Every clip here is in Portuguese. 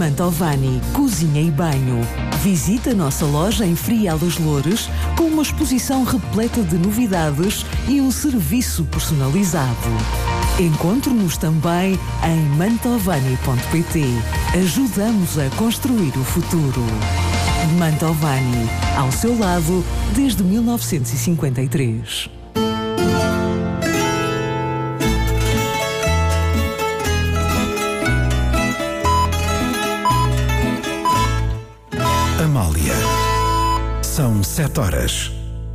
Mantovani Cozinha e Banho. Visita a nossa loja em Frial dos Loures com uma exposição repleta de novidades e um serviço personalizado. Encontre-nos também em mantovani.pt. Ajudamos a construir o futuro. Mantovani, ao seu lado desde 1953. Amália. São 7 horas.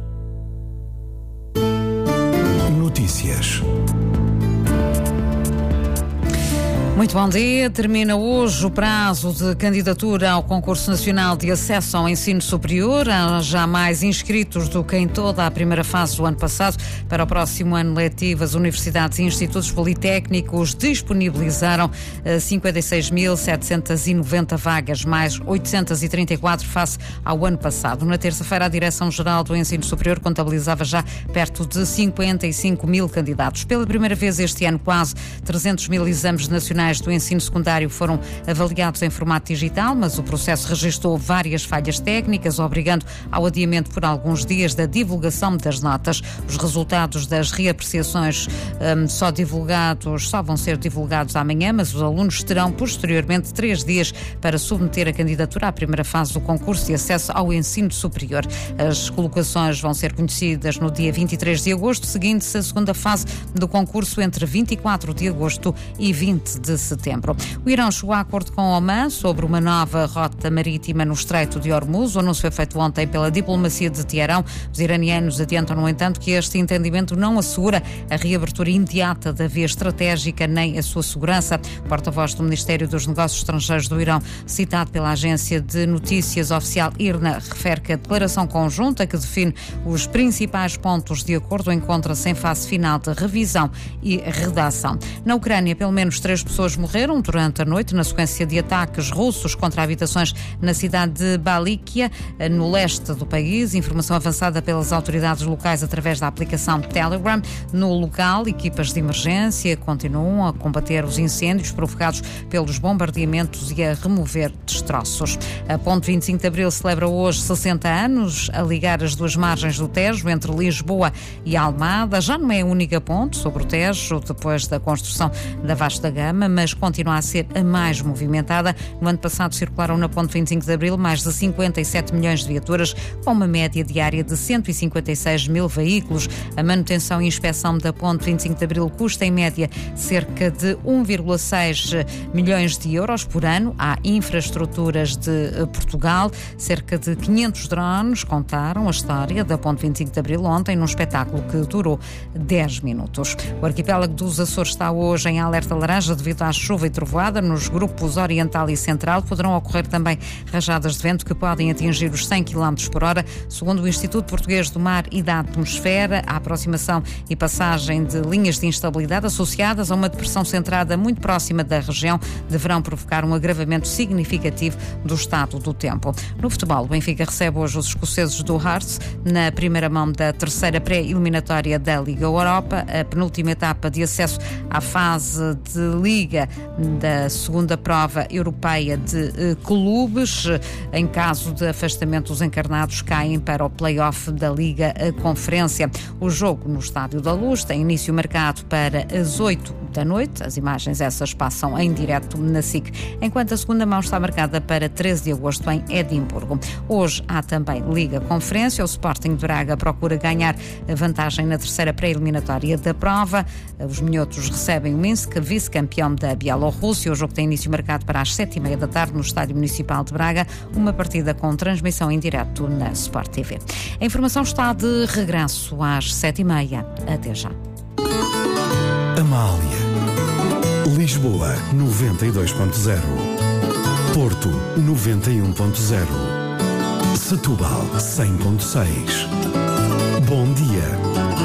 Notícias. Muito bom dia. Termina hoje o prazo de candidatura ao Concurso Nacional de Acesso ao Ensino Superior. Há já mais inscritos do que em toda a primeira fase do ano passado. Para o próximo ano letivo, as universidades e institutos politécnicos disponibilizaram 56.790 vagas, mais 834 face ao ano passado. Na terça-feira, a Direção-Geral do Ensino Superior contabilizava já perto de 55 mil candidatos. Pela primeira vez este ano, quase 300 mil exames nacionais do ensino secundário foram avaliados em formato digital, mas o processo registrou várias falhas técnicas, obrigando ao adiamento por alguns dias da divulgação das notas. Os resultados das reapreciações só vão ser divulgados amanhã, mas os alunos terão posteriormente 3 dias para submeter a candidatura à primeira fase do concurso de acesso ao ensino superior. As colocações vão ser conhecidas no dia 23 de agosto, seguindo-se a segunda fase do concurso entre 24 de agosto e 20 de setembro. O Irão chegou a acordo com Oman sobre uma nova rota marítima no Estreito de Hormuz. O anúncio foi feito ontem pela diplomacia de Teherão. Os iranianos adiantam, no entanto, que este entendimento não assegura a reabertura imediata da via estratégica nem a sua segurança. O porta-voz do Ministério dos Negócios Estrangeiros do Irão, citado pela agência de notícias oficial IRNA, refere que a declaração conjunta que define os principais pontos de acordo encontra-se em fase final de revisão e redação. Na Ucrânia, pelo menos 3 pessoas morreram durante a noite na sequência de ataques russos contra habitações na cidade de Balíquia, no leste do país. Informação avançada pelas autoridades locais através da aplicação Telegram. No local, equipas de emergência continuam a combater os incêndios provocados pelos bombardeamentos e a remover destroços. A Ponte 25 de Abril celebra hoje 60 anos, a ligar as duas margens do Tejo, entre Lisboa e Almada. Já não é a única ponte sobre o Tejo, depois da construção da Vasta Gama, mas continua a ser a mais movimentada. No ano passado circularam na Ponte 25 de Abril mais de 57 milhões de viaturas, com uma média diária de 156 mil veículos. A manutenção e inspeção da Ponte 25 de Abril custa em média cerca de 1,6 milhões de euros por ano. Há Infraestruturas de Portugal. Cerca de 500 drones contaram a história da Ponte 25 de Abril ontem num espetáculo que durou 10 minutos. O arquipélago dos Açores está hoje em alerta laranja devido à chuva e trovoada. Nos grupos oriental e central poderão ocorrer também rajadas de vento que podem atingir os 100 km por hora. Segundo o Instituto Português do Mar e da Atmosfera, a aproximação e passagem de linhas de instabilidade associadas a uma depressão centrada muito próxima da região deverão provocar um agravamento significativo do estado do tempo. No futebol, o Benfica recebe hoje os escoceses do Hearts na primeira mão da terceira pré-eliminatória da Liga Europa, a penúltima etapa de acesso à fase de Liga da segunda prova europeia de clubes. Em caso de afastamento, os encarnados caem para o play-off da Liga Conferência. O jogo no Estádio da Luz tem início marcado para as 8 da noite. As imagens essas passam em direto na SIC, enquanto a segunda mão está marcada para 13 de agosto em Edimburgo. Hoje há também Liga Conferência. O Sporting de Braga procura ganhar a vantagem na terceira pré-eliminatória da prova. Os minhotos recebem o Minsk, vice-campeão da Bielorrússia. O jogo tem início marcado para as 7h30 da tarde no Estádio Municipal de Braga, uma partida com transmissão em direto na Sport TV. A informação está de regresso às 7h30. Até já. Amália. Lisboa 92.0. Porto 91.0. Setúbal 100.6.